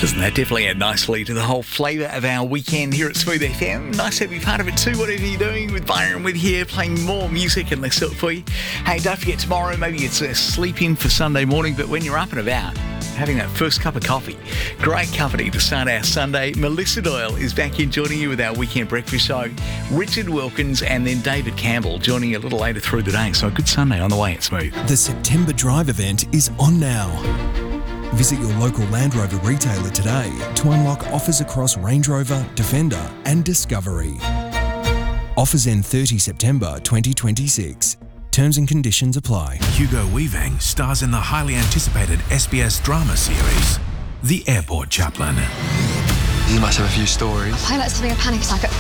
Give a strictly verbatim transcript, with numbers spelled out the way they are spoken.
Doesn't that definitely add nicely to the whole flavour of our weekend here at Smooth F M? Nice to be part of it too, whatever you're doing with Byron with here, playing more music and less silk for you. Hey, don't forget tomorrow, maybe it's a sleep in for Sunday morning, but when you're up and about, having that first cup of coffee, great company to start our Sunday. Melissa Doyle is back in joining you with our weekend breakfast show. Richard Wilkins and then David Campbell joining you a little later through the day. So a good Sunday on the way at Smooth. The September Drive event is on now. Visit your local Land Rover retailer today to unlock offers across Range Rover, Defender and Discovery. Offers end thirtieth of September twenty twenty-six. Terms and conditions apply. Hugo Weaving stars in the highly anticipated S B S drama series, The Airport Chaplain. You must have a few stories. Pilot's having a panic attack at